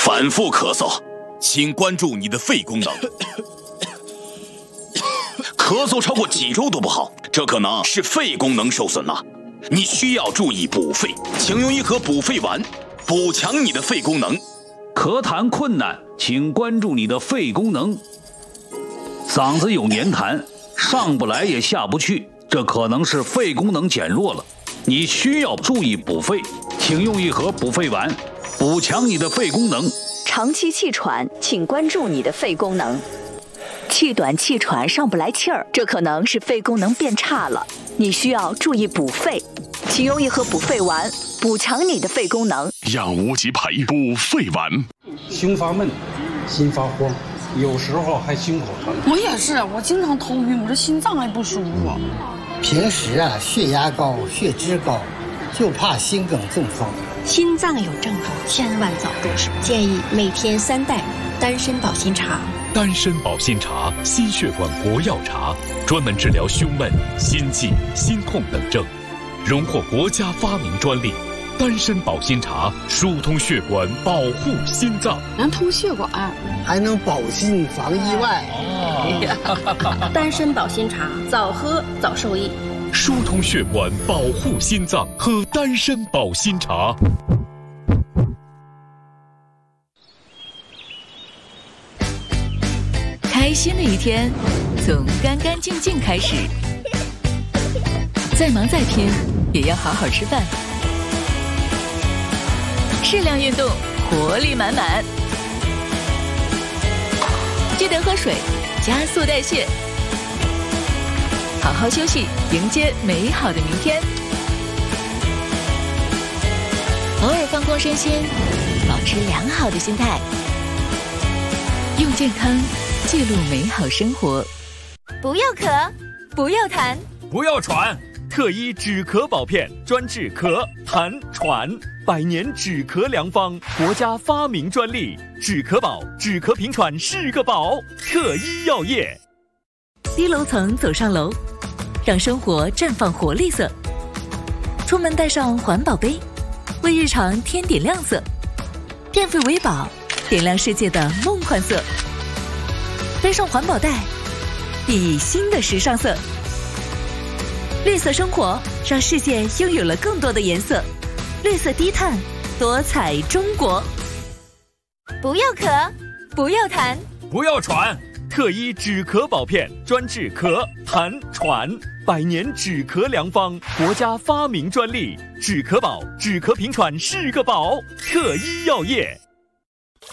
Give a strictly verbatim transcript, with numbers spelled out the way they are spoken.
反复咳嗽，请关注你的肺功能。咳嗽超过几周都不好，这可能是肺功能受损了。你需要注意补肺，请用一盒补肺丸，补强你的肺功能。 咳痰困难，请关注你的肺功能。嗓子有黏痰，上不来也下不去，这可能是肺功能减弱了。你需要注意补肺，请用一盒补肺丸，补强你的肺功能。 长期气喘，请关注你的肺功能。气短气喘上不来气儿，这可能是肺功能变差了，你需要注意补肺，请用一盒补肺丸，补强你的肺功能。 养无极培补肺丸。 胸发闷，心发慌，有时候还心口疼。 我也是，我经常头晕，我这心脏还不舒服。 平时啊，血压高，血脂高，就怕心梗中风。 心脏有症状，千万早入手。建议每天三袋丹参保心茶。 丹参保心茶，心血管国药茶，专门治疗胸闷、心悸、心痛等症，荣获国家发明专利。丹参保心茶疏通血管，保护心脏， 能通血管， 还能保心防意外。 哦、丹参保心茶，早喝早受益。 疏通血管，保护心脏，喝丹参保心茶。 开心的一天，从干干净净开始。再忙再拼，也要好好吃饭。适量运动，活力满满。记得喝水，加速代谢。好好休息，迎接美好的明天。偶尔放空身心，保持良好的心态，用健康记录美好生活。 不要咳，不要痰， 不要喘。特一止咳宝片，专治咳、痰、喘，百年止咳良方，国家发明专利。止咳宝，止咳平喘是个宝。特一药业。 低楼层走上楼，让生活绽放活力色。出门带上环保杯，为日常添点亮色。电费为宝，点亮世界的梦幻色。背上环保袋，熠熠新的时尚色。绿色生活，让世界拥有了更多的颜色。绿色低碳，多彩中国。 不要咳，不要痰， 不要喘。特一止咳宝片，专治咳、痰、喘，百年止咳良方，国家发明专利。止咳宝，止咳平喘是个宝。特一药业。